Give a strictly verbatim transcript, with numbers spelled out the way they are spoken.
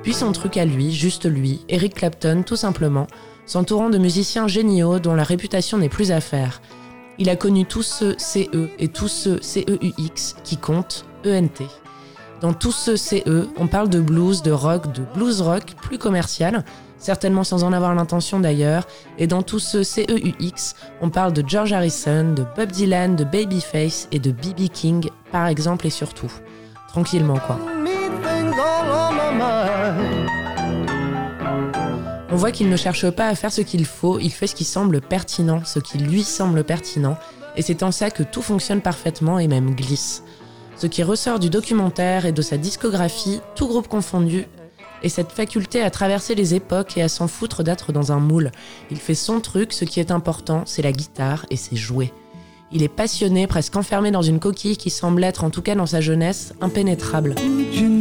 Puis son truc à lui, juste lui, Eric Clapton tout simplement, s'entourant de musiciens géniaux dont la réputation n'est plus à faire. Il a connu tous ceux C E et tous ceux C E U X qui comptent E N T. Dans tous ceux C E, on parle de blues, de rock, de blues rock plus commercial, certainement sans en avoir l'intention d'ailleurs, et dans tous ceux C E U X, on parle de George Harrison, de Bob Dylan, de Babyface et de B B King, par exemple et surtout. Tranquillement quoi. On voit qu'il ne cherche pas à faire ce qu'il faut, il fait ce qui semble pertinent, ce qui lui semble pertinent, et c'est en ça que tout fonctionne parfaitement et même glisse. Ce qui ressort du documentaire et de sa discographie, tout groupe confondu, est cette faculté à traverser les époques et à s'en foutre d'être dans un moule. Il fait son truc, ce qui est important, c'est la guitare et c'est jouer. Il est passionné, presque enfermé dans une coquille qui semble être, en tout cas dans sa jeunesse, impénétrable.